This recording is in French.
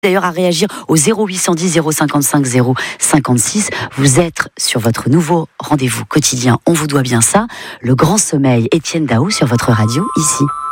D'ailleurs à réagir au 0810 055 056. Vous êtes sur votre nouveau rendez-vous quotidien. On vous doit bien ça. Le grand sommeil, Étienne Daou sur votre radio, ici.